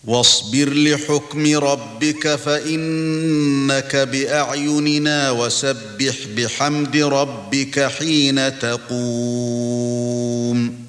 واصبر لحكم ربك فإنك بأعيننا وسبح بحمد ربك حين تقوم